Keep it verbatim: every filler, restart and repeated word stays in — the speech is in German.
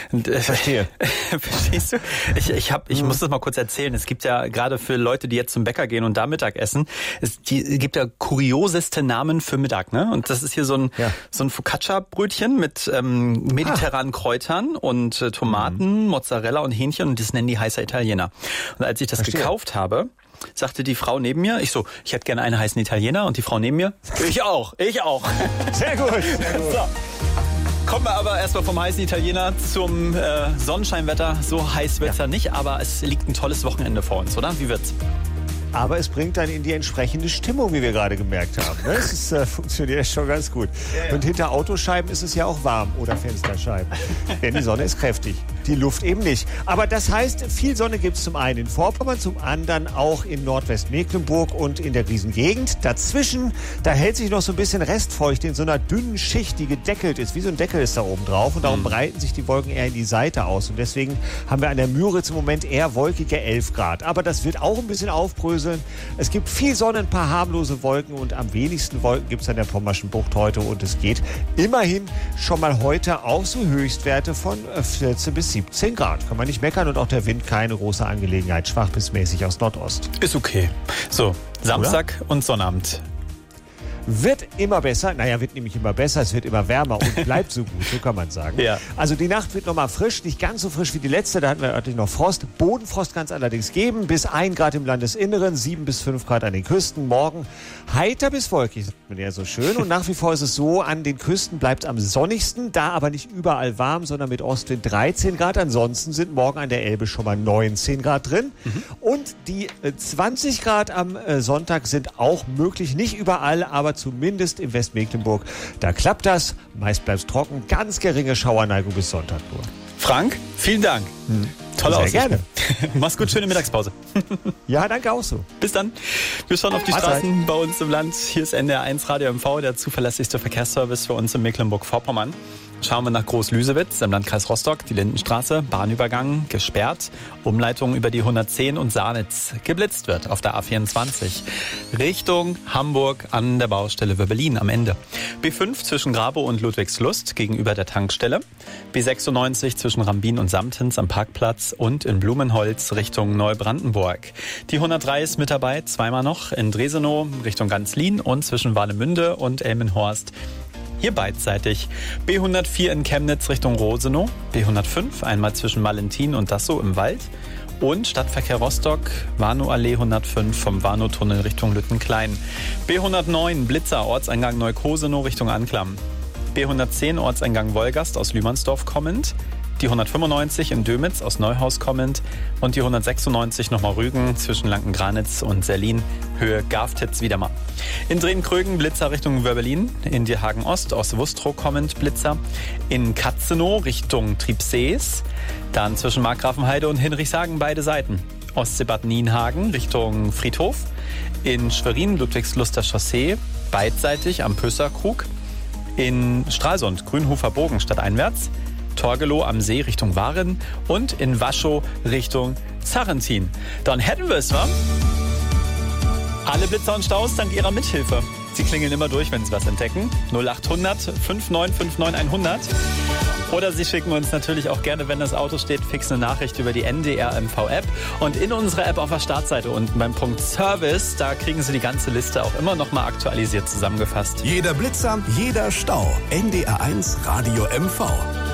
Und, äh, Verstehe. Verstehst du? Ich, ich, hab, ich muss das mal kurz erzählen. Es gibt ja gerade für Leute, die jetzt zum Bäcker gehen und da Mittag essen, es die, gibt ja kurioseste Namen für Mittag. Ne? Und das ist hier so ein, ja. so ein Focaccia-Brötchen mit ähm, mediterranen ah. Kräutern und äh, Tomaten, mhm. Mozzarella und Hähnchen und das nennen die heißer Italiener. Und als ich das Verstehe. gekauft habe, sagte die Frau neben mir, ich so, ich hätte gerne einen heißen Italiener und die Frau neben mir, ich auch, ich auch. Sehr gut, sehr gut. So. Kommen wir aber erstmal vom heißen Italiener zum äh, Sonnenscheinwetter. So heiß wird's ja. ja nicht, aber es liegt ein tolles Wochenende vor uns, oder? Wie wird's? Aber es bringt dann in die entsprechende Stimmung, wie wir gerade gemerkt haben. Ne? Es ist, äh, funktioniert schon ganz gut. Ja, ja. Und hinter Autoscheiben ist es ja auch warm oder Fensterscheiben. Denn die Sonne ist kräftig, die Luft eben nicht. Aber das heißt, viel Sonne gibt es zum einen in Vorpommern, zum anderen auch in Nordwestmecklenburg und in der Riesengegend. Dazwischen, da hält sich noch so ein bisschen Restfeucht in so einer dünnen Schicht, die gedeckelt ist. Wie so ein Deckel ist da oben drauf. Und darum mhm. breiten sich die Wolken eher in die Seite aus. Und deswegen haben wir an der Müritz im Moment eher wolkige elf Grad. Aber das wird auch ein bisschen aufbröseln. Es gibt viel Sonne, ein paar harmlose Wolken und am wenigsten Wolken gibt es an der Pommerschen Bucht heute und es geht immerhin schon mal heute auf so Höchstwerte von vierzehn bis siebzehn Grad. Kann man nicht meckern und auch der Wind keine große Angelegenheit, schwach bis mäßig aus Nordost. Ist okay. So, Samstag Oder? und Sonnabend. Wird immer besser, naja, wird nämlich immer besser, es wird immer wärmer und bleibt so gut, so kann man sagen. Ja. Also die Nacht wird nochmal frisch, nicht ganz so frisch wie die letzte, da hatten wir natürlich noch Frost. Bodenfrost kann es allerdings geben, bis ein Grad im Landesinneren, sieben bis fünf Grad an den Küsten. Morgen heiter bis wolkig, sagt man ja so schön. Und nach wie vor ist es so, an den Küsten bleibt es am sonnigsten, da aber nicht überall warm, sondern mit Ostwind dreizehn Grad. Ansonsten sind morgen an der Elbe schon mal neunzehn Grad drin. Mhm. Und die äh, zwanzig Grad am äh, Sonntag sind auch möglich, nicht überall, aber zumindest im Westmecklenburg. Da klappt das. Meist bleibt es trocken. Ganz geringe Schauerneigung bis Sonntag nur. Frank, vielen Dank. Hm. Tolle Sehr Aussicht. gerne. Mach's gut, schöne Mittagspause. Ja, danke auch so. Bis dann. Wir schauen auf die Mahlzeit. Straßen bei uns im Land. Hier ist N D R eins Radio M V, der zuverlässigste Verkehrsservice für uns in Mecklenburg-Vorpommern. Schauen wir nach Groß-Lüsewitz im Landkreis Rostock, die Lindenstraße, Bahnübergang gesperrt, Umleitung über die hundertzehn und Sarnitz. Geblitzt wird auf der A vierundzwanzig Richtung Hamburg an der Baustelle Wöbbelin am Ende. B fünf zwischen Grabow und Ludwigslust gegenüber der Tankstelle. B sechsundneunzig zwischen Rambin und Samtens am Parkplatz und in Blumenholz Richtung Neubrandenburg. Die hundertdrei ist mit dabei, zweimal noch in Dresenow Richtung Ganzlin und zwischen Warnemünde und Elmenhorst. Hier beidseitig. B hundertvier in Chemnitz Richtung Rosenow, B hundertfünf einmal zwischen Malentin und Dassow im Wald und Stadtverkehr Rostock, Warnow-Allee hundertfünf vom Warnow-Tunnel Richtung Lüttenklein. B hundertneun Blitzer, Ortseingang Neukosenow Richtung Anklam. B hundertzehn Ortseingang Wolgast aus Lühmannsdorf kommend. Die hundertfünfundneunzig in Dömitz aus Neuhaus kommend und die hundertsechsundneunzig nochmal Rügen zwischen Lanken-Granitz und Serlin, Höhe Gaftitz wieder mal. In Drehen-Krögen Blitzer Richtung Wörbelin, in Dierhagen-Ost aus Wustrow kommend Blitzer, in Katzenow Richtung Triebsees, dann zwischen Markgrafenheide und Hinrichshagen beide Seiten. Ostsee-Bad Nienhagen Richtung Friedhof, in Schwerin Ludwigsluster Chaussee, beidseitig am Pösserkrug, in Stralsund Grünhofer Bogen stadteinwärts, Torgelow am See Richtung Waren und in Waschow Richtung Zarrentin. Dann hätten wir es, wa? Alle Blitzer und Staus dank ihrer Mithilfe. Sie klingeln immer durch, wenn Sie was entdecken. null achthundert fünfundneunzig neunundfünfzig hundert. Oder Sie schicken uns natürlich auch gerne, wenn das Auto steht, fix eine Nachricht über die N D R M V App. Und in unserer App auf der Startseite unten beim Punkt Service, da kriegen Sie die ganze Liste auch immer noch mal aktualisiert zusammengefasst. Jeder Blitzer, jeder Stau. N D R eins Radio M V.